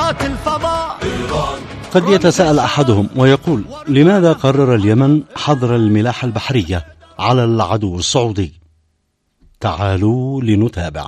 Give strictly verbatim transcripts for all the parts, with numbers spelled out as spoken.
قنوات الفضاء. قد يتساءل أحدهم ويقول: لماذا قرر اليمن حظر الملاحة البحرية على العدو السعودي؟ تعالوا لنتابع.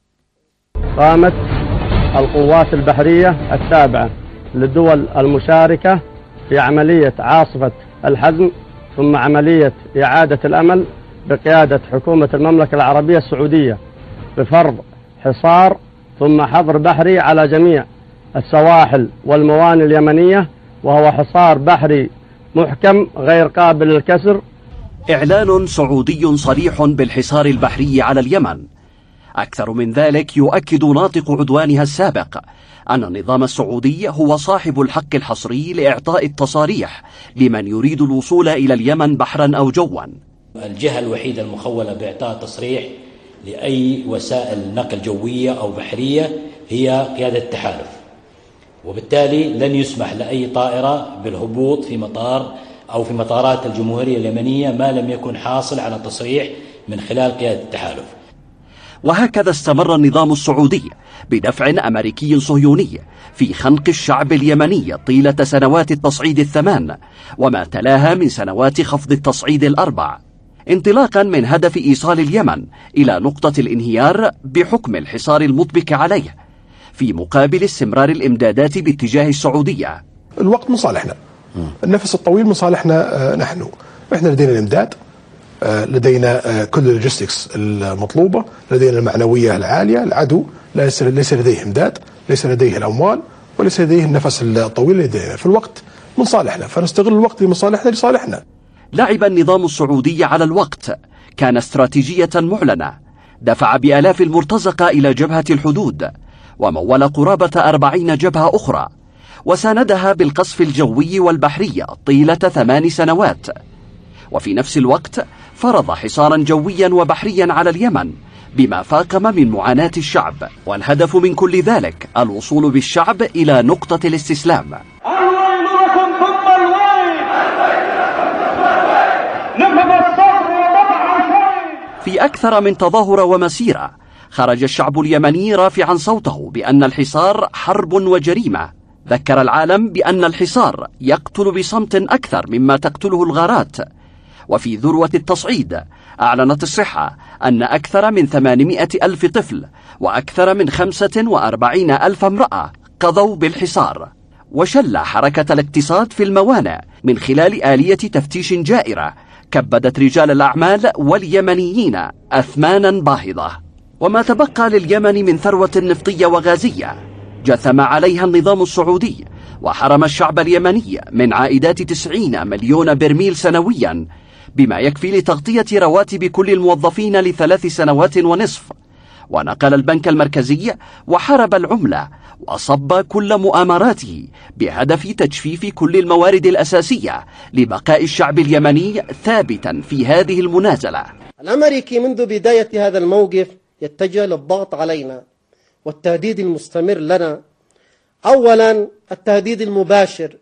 قامت القوات البحرية التابعة للدول المشاركة في عملية عاصفة الحزم ثم عملية إعادة الأمل بقيادة حكومة المملكة العربية السعودية بفرض حصار ثم حظر بحري على جميع السواحل والموانئ اليمنية، وهو حصار بحري محكم غير قابل للكسر. إعلان سعودي صريح بالحصار البحري على اليمن. أكثر من ذلك، يؤكد ناطق عدوانها السابق أن النظام السعودي هو صاحب الحق الحصري لإعطاء التصاريح لمن يريد الوصول إلى اليمن بحرا أو جوا. الجهة الوحيدة المخولة بإعطاء تصريح لأي وسائل نقل جوية أو بحرية هي قيادة التحالف، وبالتالي لن يسمح لأي طائرة بالهبوط في مطار أو في مطارات الجمهورية اليمنية ما لم يكن حاصل على تصريح من خلال قيادة التحالف. وهكذا استمر النظام السعودي بدفع أمريكي صهيوني في خنق الشعب اليمني طيلة سنوات التصعيد الثمان وما تلاها من سنوات خفض التصعيد الأربع، انطلاقا من هدف إيصال اليمن إلى نقطة الانهيار بحكم الحصار المطبق عليه في مقابل استمرار الإمدادات باتجاه السعودية. الوقت مصالحنا، النفس الطويل مصالحنا. نحن احنا لدينا الإمداد، لدينا كل اللوجستكس المطلوبة، لدينا المعنوية العالية. العدو ليس ليس لديه إمداد، ليس لديه الأموال، وليس لديه النفس الطويل لدينا. في الوقت من صالحنا، فنستغل الوقت لمصالحنا لصالحنا. لعب النظام السعودي على الوقت، كان استراتيجية معلنة، دفع بآلاف المرتزقة إلى جبهة الحدود، ومول قرابة أربعين جبهة أخرى، وساندها بالقصف الجوي والبحري طيلة ثمان سنوات. وفي نفس الوقت فرض حصارا جويا وبحريا على اليمن بما فاقم من معاناة الشعب، والهدف من كل ذلك الوصول بالشعب إلى نقطة الاستسلام. الويل لكم ثم الويل، نفذ الصبر وضبع الشيء. في أكثر من تظاهر ومسيرة خرج الشعب اليمني رافعا صوته بأن الحصار حرب وجريمة. ذكر العالم بأن الحصار يقتل بصمت أكثر مما تقتله الغارات. وفي ذروة التصعيد أعلنت الصحة أن أكثر من ثمانمائة ألف طفل وأكثر من خمسة وأربعين ألف امرأة قضوا بالحصار. وشل حركة الاقتصاد في الموانئ من خلال آلية تفتيش جائرة كبدت رجال الأعمال واليمنيين أثمانا باهظة. وما تبقى لليمن من ثروة نفطية وغازية جثم عليها النظام السعودي، وحرم الشعب اليمني من عائدات تسعين مليون برميل سنويا، بما يكفي لتغطية رواتب كل الموظفين لثلاث سنوات ونصف. ونقل البنك المركزي وحارب العملة وصب كل مؤامراته بهدف تجفيف كل الموارد الأساسية لبقاء الشعب اليمني ثابتا في هذه المنازلة. الأمريكي منذ بداية هذا الموقف يتجه للضغط علينا والتهديد المستمر لنا. أولا التهديد المباشر،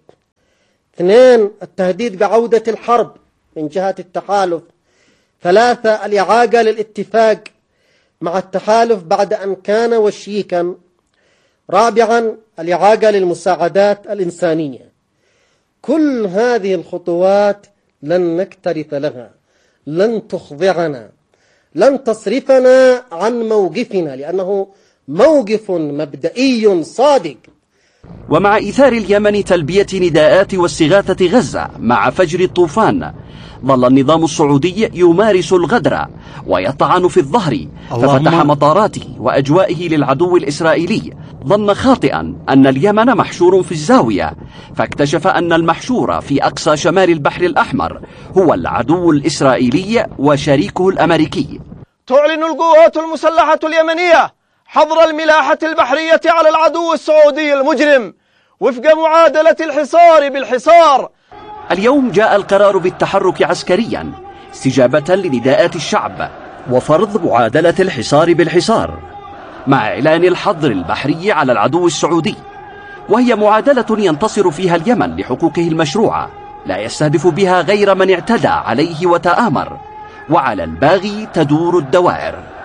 اثنين التهديد بعودة الحرب من جهة التحالف، ثلاثة الإعاقة للاتفاق مع التحالف بعد أن كان وشيكا، رابعا الإعاقة للمساعدات الإنسانية. كل هذه الخطوات لن نكترث لها، لن تخضعنا، لن تصرفنا عن موقفنا، لأنه موقف مبدئي صادق. ومع إيثار اليمن تلبية نداءات واستغاثة غزة مع فجر الطوفان، ظل النظام السعودي يمارس الغدر ويطعن في الظهر، ففتح مطاراته وأجوائه للعدو الإسرائيلي. ظن خاطئا أن اليمن محشور في الزاوية، فاكتشف أن المحشور في أقصى شمال البحر الأحمر هو العدو الإسرائيلي وشريكه الأمريكي. تعلن القوات المسلحة اليمنية حظر الملاحة البحرية على العدو السعودي المجرم وفق معادلة الحصار بالحصار. اليوم جاء القرار بالتحرك عسكريا استجابة لنداءات الشعب وفرض معادلة الحصار بالحصار، مع إعلان الحظر البحري على العدو السعودي، وهي معادلة ينتصر فيها اليمن لحقوقه المشروعة، لا يستهدف بها غير من اعتدى عليه وتآمر، وعلى الباغي تدور الدوائر.